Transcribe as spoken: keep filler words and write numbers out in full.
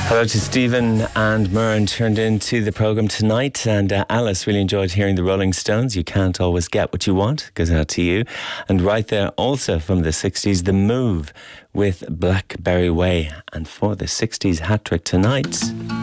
Hello to Stephen and Myrne turned into the programme tonight, and uh, Alice really enjoyed hearing the Rolling Stones. You can't always get what you want, goes out to you. And right there also from the sixties, The Move with Blackberry Way. And for the sixties hat trick tonight...